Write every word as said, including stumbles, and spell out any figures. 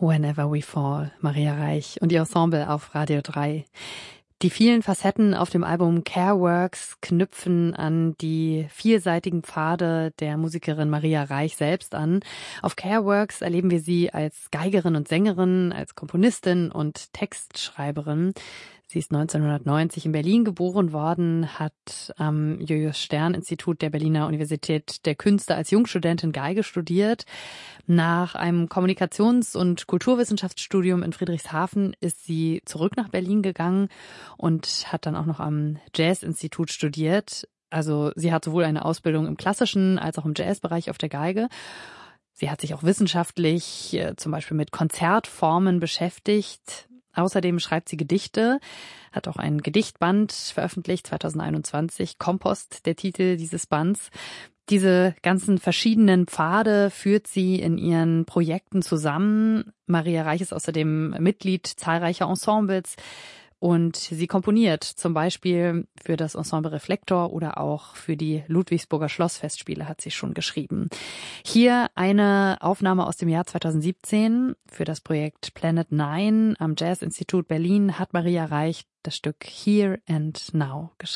Whenever We Fall, Maria Reich und ihr Ensemble auf Radio drei. Die vielen Facetten auf dem Album Careworks knüpfen an die vielseitigen Pfade der Musikerin Maria Reich selbst an. Auf Careworks erleben wir sie als Geigerin und Sängerin, als Komponistin und Textschreiberin. Sie ist neunzehnhundertneunzig in Berlin geboren worden, hat am Julius-Stern-Institut der Berliner Universität der Künste als Jungstudentin Geige studiert. Nach einem Kommunikations- und Kulturwissenschaftsstudium in Friedrichshafen ist sie zurück nach Berlin gegangen und hat dann auch noch am Jazz-Institut studiert. Also sie hat sowohl eine Ausbildung im klassischen als auch im Jazzbereich auf der Geige. Sie hat sich auch wissenschaftlich äh, zum Beispiel mit Konzertformen beschäftigt. Außerdem schreibt sie Gedichte, hat auch ein Gedichtband veröffentlicht, zweitausendeinundzwanzig, Kompost, der Titel dieses Bands. Diese ganzen verschiedenen Pfade führt sie in ihren Projekten zusammen. Maria Reich ist außerdem Mitglied zahlreicher Ensembles und sie komponiert zum Beispiel für das Ensemble Reflektor oder auch für die Ludwigsburger Schlossfestspiele hat sie schon geschrieben. Hier eine Aufnahme aus dem Jahr zweitausendsiebzehn für das Projekt Planet Nine am Jazz-Institut Berlin hat Maria Reich das Stück Here and Now geschrieben.